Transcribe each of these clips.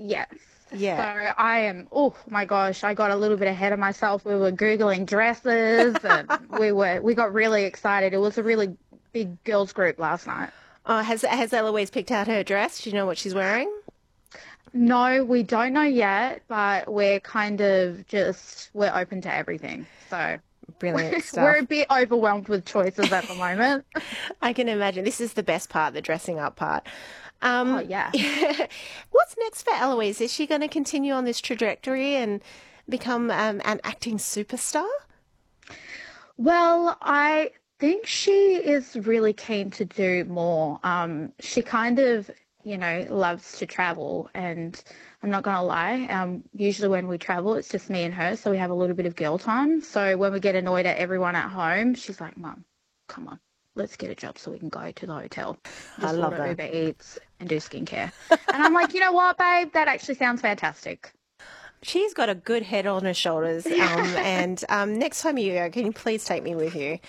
Yes. So Yeah. I am, oh my gosh, I got a little bit ahead of myself. We were Googling dresses and we got really excited. It was a really big girls group last night. Oh, has Eloise picked out her dress? Do you know what she's wearing? No, we don't know yet, but we're kind of we're open to everything. So Brilliant we're a stuff. bit overwhelmed with choices at the moment. I can imagine. This is the best part, the dressing up part. Oh, Um, yeah. what's next for Eloise? Is she going to continue on this trajectory and become an acting superstar? Well, I think she is really keen to do more. She kind of, loves to travel, and I'm not gonna lie. Usually when we travel, it's just me and her, so we have a little bit of girl time. So when we get annoyed at everyone at home, she's like, "Mum, come on, let's get a job so we can go to the hotel, I just love order that. Uber Eats and do skincare." And I'm like, you know what, babe? That actually sounds fantastic. She's got a good head on her shoulders. And next time you go, can you please take me with you?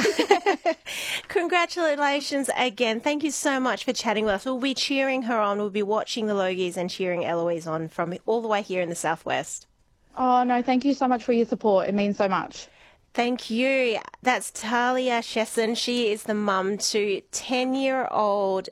Congratulations again. Thank you so much for chatting with us. We'll be cheering her on. We'll be watching the Logies and cheering Eloise on from all the way here in the Southwest. Oh no, thank you so much for your support. It means so much. Thank you. That's Talia Shessen. She is the mum to 10-year-old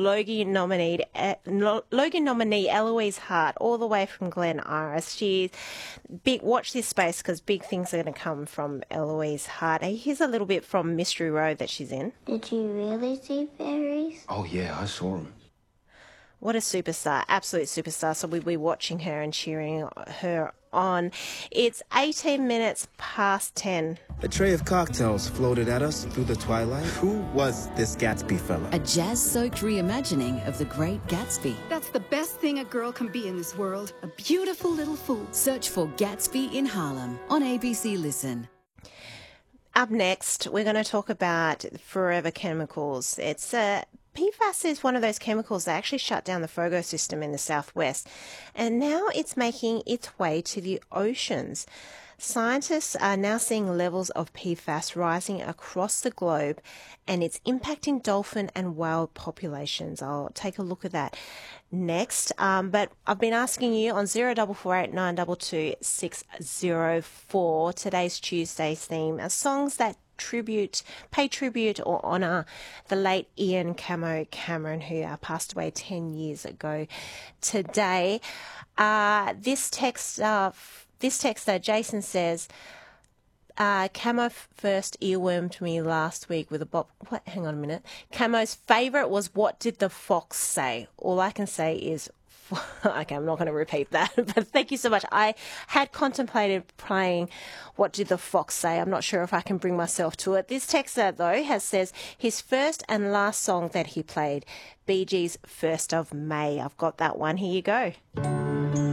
Logie nominee Eloise Hart, all the way from Glen Iris. She's big. Watch this space because big things are going to come from Eloise Hart. Here's a little bit from Mystery Road that she's in. Did you really see fairies? Oh, yeah, I saw him. What a superstar, absolute superstar. So we'll be watching her and cheering her on. It's 18 minutes past 10. A tray of cocktails floated at us through the twilight. Who was this Gatsby fella? A jazz-soaked reimagining of The Great Gatsby. That's the best thing a girl can be in this world. A beautiful little fool. Search for Gatsby in Harlem on ABC Listen. Up next, we're going to talk about forever chemicals. PFAS is one of those chemicals that actually shut down the FOGO system in the southwest, and now it's making its way to the oceans. Scientists are now seeing levels of PFAS rising across the globe, and it's impacting dolphin and whale populations. I'll take a look at that next. But I've been asking you on 0448 922 604. Today's Tuesday's theme are songs that pay tribute or honour the late Ian Camo Cameron, who passed away 10 years ago today. This texter, Jason says, Camo first earwormed me last week with a bop. What? Hang on a minute. Camo's favourite was What Did the Fox Say? All I can say is, okay, I'm not going to repeat that, but thank you so much. I had contemplated playing What Did the Fox Say? I'm not sure if I can bring myself to it. This texter, though, says his first and last song that he played, Bee Gees' 1st of May. I've got that one. Here you go.